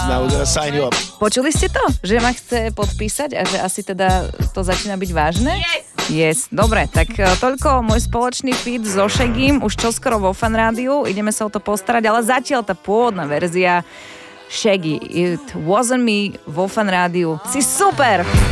now. We're gonna sign you up. Počuli ste to? Že ma chce podpísať a že asi teda to začína byť vážne? Yes, dobre, tak toľko môj spoločný feed so Shaggym, už čoskoro vo Fan Rádiu, ideme sa o to postarať, ale zatiaľ tá pôvodná verzia Shaggy, It Wasn't Me vo Fan Rádiu. Si super!